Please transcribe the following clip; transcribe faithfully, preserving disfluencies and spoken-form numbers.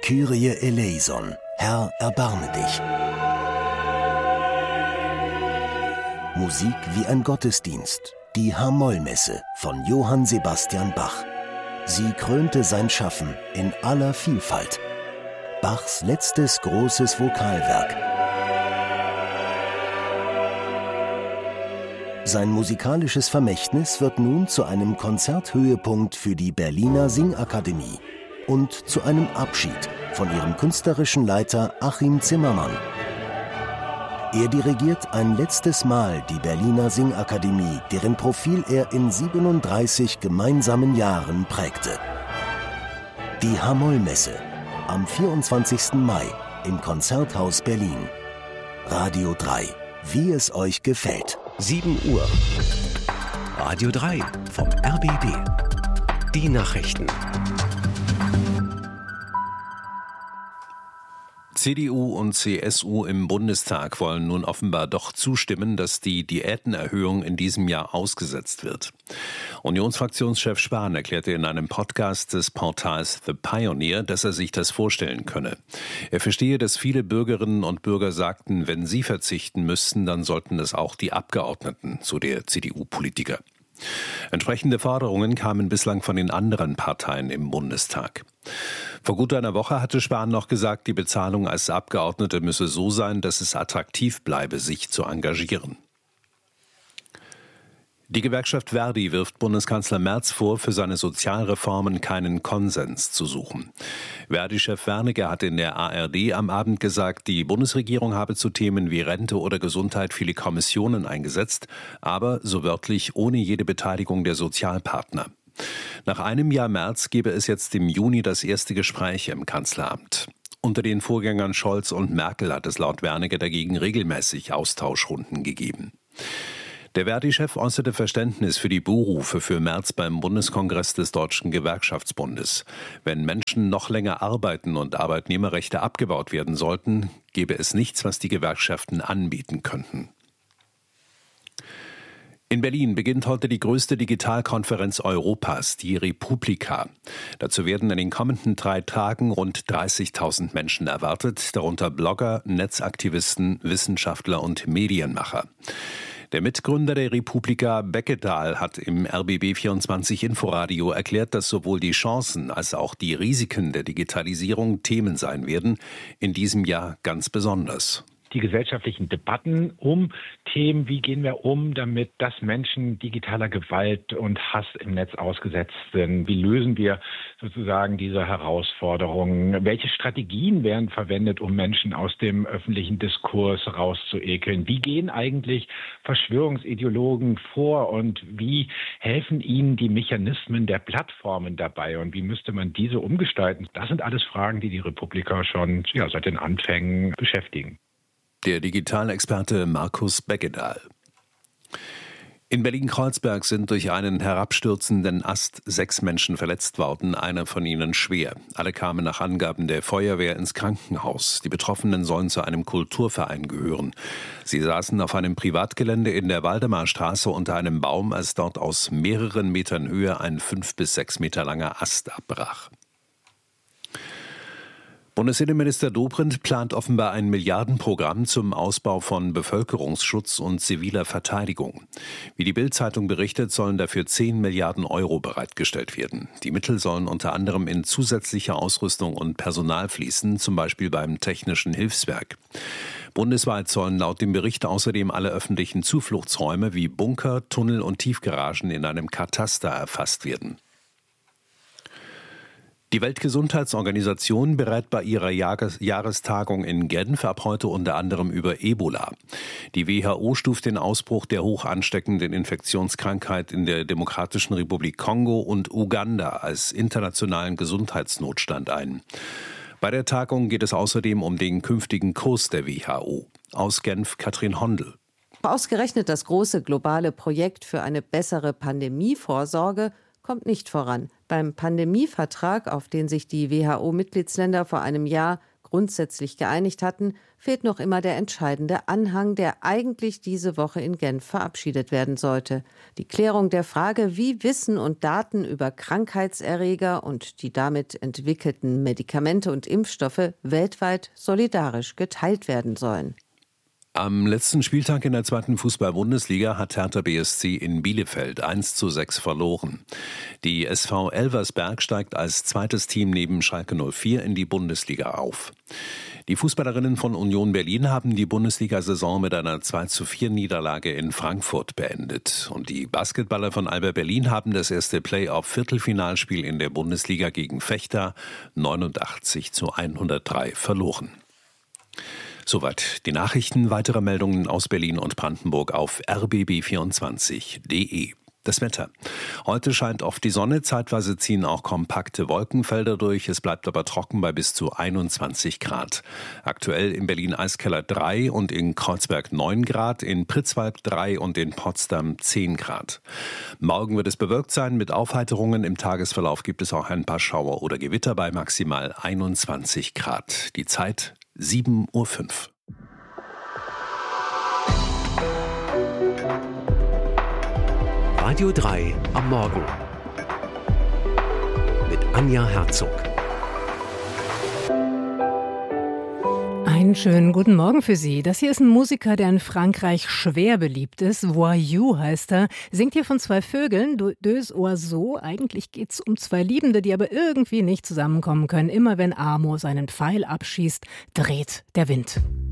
Kyrie eleison, Herr, erbarme dich. Musik wie ein Gottesdienst, die H-Moll-Messe von Johann Sebastian Bach. Sie krönte sein Schaffen in aller Vielfalt. Bachs letztes großes Vokalwerk. Sein musikalisches Vermächtnis wird nun zu einem Konzerthöhepunkt für die Berliner Singakademie und zu einem Abschied von ihrem künstlerischen Leiter Achim Zimmermann. Er dirigiert ein letztes Mal die Berliner Singakademie, deren Profil er in siebenunddreißig gemeinsamen Jahren prägte. Die H-Moll-Messe am vierundzwanzigsten Mai im Konzerthaus Berlin. Radio drei, wie es euch gefällt. sieben Uhr. Radio drei vom R B B. Die Nachrichten. C D U und C S U im Bundestag wollen nun offenbar doch zustimmen, dass die Diätenerhöhung in diesem Jahr ausgesetzt wird. Unionsfraktionschef Spahn erklärte in einem Podcast des Portals The Pioneer, dass er sich das vorstellen könne. Er verstehe, dass viele Bürgerinnen und Bürger sagten, wenn sie verzichten müssten, dann sollten es auch die Abgeordneten, so der C D U-Politiker. Entsprechende Forderungen kamen bislang von den anderen Parteien im Bundestag. Vor gut einer Woche hatte Spahn noch gesagt, die Bezahlung als Abgeordnete müsse so sein, dass es attraktiv bleibe, sich zu engagieren. Die Gewerkschaft Verdi wirft Bundeskanzler Merz vor, für seine Sozialreformen keinen Konsens zu suchen. Verdi-Chef Wernicke hat in der A R D am Abend gesagt, die Bundesregierung habe zu Themen wie Rente oder Gesundheit viele Kommissionen eingesetzt, aber, so wörtlich, ohne jede Beteiligung der Sozialpartner. Nach einem Jahr Merz gebe es jetzt im Juni das erste Gespräch im Kanzleramt. Unter den Vorgängern Scholz und Merkel hat es laut Wernicke dagegen regelmäßig Austauschrunden gegeben. Der Verdi-Chef äußerte Verständnis für die Buhrufe für Merz beim Bundeskongress des Deutschen Gewerkschaftsbundes. Wenn Menschen noch länger arbeiten und Arbeitnehmerrechte abgebaut werden sollten, gäbe es nichts, was die Gewerkschaften anbieten könnten. In Berlin beginnt heute die größte Digitalkonferenz Europas, die Republika. Dazu werden in den kommenden drei Tagen rund dreißigtausend Menschen erwartet, darunter Blogger, Netzaktivisten, Wissenschaftler und Medienmacher. Der Mitgründer der Republika, Beckedahl, hat im R B B vierundzwanzig Inforadio erklärt, dass sowohl die Chancen als auch die Risiken der Digitalisierung Themen sein werden, in diesem Jahr ganz besonders. Die gesellschaftlichen Debatten um Themen, wie gehen wir um, damit dass Menschen digitaler Gewalt und Hass im Netz ausgesetzt sind. Wie lösen wir sozusagen diese Herausforderungen? Welche Strategien werden verwendet, um Menschen aus dem öffentlichen Diskurs rauszuekeln? Wie gehen eigentlich Verschwörungsideologen vor und wie helfen ihnen die Mechanismen der Plattformen dabei? Und wie müsste man diese umgestalten? Das sind alles Fragen, die die Republika schon ja, seit den Anfängen beschäftigen. Der Digitalexperte Markus Beckedahl. In Berlin-Kreuzberg sind durch einen herabstürzenden Ast sechs Menschen verletzt worden, einer von ihnen schwer. Alle kamen nach Angaben der Feuerwehr ins Krankenhaus. Die Betroffenen sollen zu einem Kulturverein gehören. Sie saßen auf einem Privatgelände in der Waldemarstraße unter einem Baum, als dort aus mehreren Metern Höhe ein fünf bis sechs Meter langer Ast abbrach. Bundesinnenminister Dobrindt plant offenbar ein Milliardenprogramm zum Ausbau von Bevölkerungsschutz und ziviler Verteidigung. Wie die Bild-Zeitung berichtet, sollen dafür zehn Milliarden Euro bereitgestellt werden. Die Mittel sollen unter anderem in zusätzliche Ausrüstung und Personal fließen, zum Beispiel beim Technischen Hilfswerk. Bundesweit sollen laut dem Bericht außerdem alle öffentlichen Zufluchtsräume wie Bunker, Tunnel und Tiefgaragen in einem Kataster erfasst werden. Die Weltgesundheitsorganisation berät bei ihrer Jahrestagung in Genf ab heute unter anderem über Ebola. Die W H O stuft den Ausbruch der hoch ansteckenden Infektionskrankheit in der Demokratischen Republik Kongo und Uganda als internationalen Gesundheitsnotstand ein. Bei der Tagung geht es außerdem um den künftigen Kurs der W H O. Aus Genf Katrin Hondel. Ausgerechnet das große globale Projekt für eine bessere Pandemievorsorge kommt nicht voran. Beim Pandemievertrag, auf den sich die W H O-Mitgliedsländer vor einem Jahr grundsätzlich geeinigt hatten, fehlt noch immer der entscheidende Anhang, der eigentlich diese Woche in Genf verabschiedet werden sollte. Die Klärung der Frage, wie Wissen und Daten über Krankheitserreger und die damit entwickelten Medikamente und Impfstoffe weltweit solidarisch geteilt werden sollen. Am letzten Spieltag in der zweiten Fußball-Bundesliga hat Hertha B S C in Bielefeld eins zu sechs verloren. Die S V Elversberg steigt als zweites Team neben Schalke null vier in die Bundesliga auf. Die Fußballerinnen von Union Berlin haben die Bundesliga-Saison mit einer zwei zu vier Niederlage in Frankfurt beendet. Und die Basketballer von Alba Berlin haben das erste Play-off-Viertelfinalspiel in der Bundesliga gegen Vechta neunundachtzig zu hundertdrei verloren. Soweit die Nachrichten. Weitere Meldungen aus Berlin und Brandenburg auf r b b vierundzwanzig punkt d e. Das Wetter. Heute scheint oft die Sonne, zeitweise ziehen auch kompakte Wolkenfelder durch. Es bleibt aber trocken bei bis zu einundzwanzig Grad. Aktuell in Berlin Eiskeller drei und in Kreuzberg neun Grad, in Pritzwalk drei und in Potsdam zehn Grad. Morgen wird es bewölkt sein mit Aufheiterungen. Im Tagesverlauf gibt es auch ein paar Schauer oder Gewitter bei maximal einundzwanzig Grad. Die Zeit sieben Uhr fünf. Radio drei am Morgen mit Anja Herzog. Einen schönen guten Morgen für Sie. Das hier ist ein Musiker, der in Frankreich schwer beliebt ist. Voyou heißt er. Singt hier von zwei Vögeln, deux oiseaux. Eigentlich geht's um zwei Liebende, die aber irgendwie nicht zusammenkommen können. Immer wenn Amor seinen Pfeil abschießt, dreht der Wind.